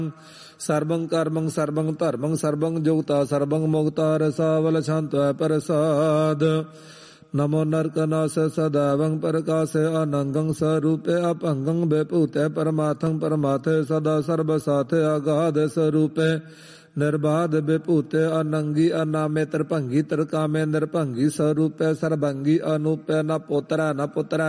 ਸਰਬੰ ਕਰਮੰ ਸਰਬੰ ਧਰਮੰ ਸਰਬੰ ਜੁਗਤਾ ਸਰਬੰ ਮੁਕਤਾ ਰਸਾਵਲ ਛੰਤਵੈ ਪ੍ਰਸਾਦ ਨਮੋ ਨਰਕਨਾਸ ਸਦਾਵੰ ਪ੍ਰਕਾਸ਼ ਅਨੰਗੰ ਸਰੂਪੇ ਅਭੰਗੰ ਬੇਭੂਤੈ ਪਰਮਾਥੰ ਪਰਮਾਥੇ ਸਦਾ ਸਰਬ ਸਾਥੇ ਅਗਾਧ ਸਰੂਪੇ ਨਿਰਬਾਧ ਬੇਭੂਤੇ ਅਨੰਗੀ ਅਨਾਮੇ ਤਰਭੰਗੀ ਤਰਕਾਮੇ ਨਿਰਭੰਗੀ ਸਰੂਪੇ ਸਰਬੰਗੀ ਅਨੂਪੇ ਨ ਪੁੱਤਰੈ ਨ ਪੁੱਤਰੈ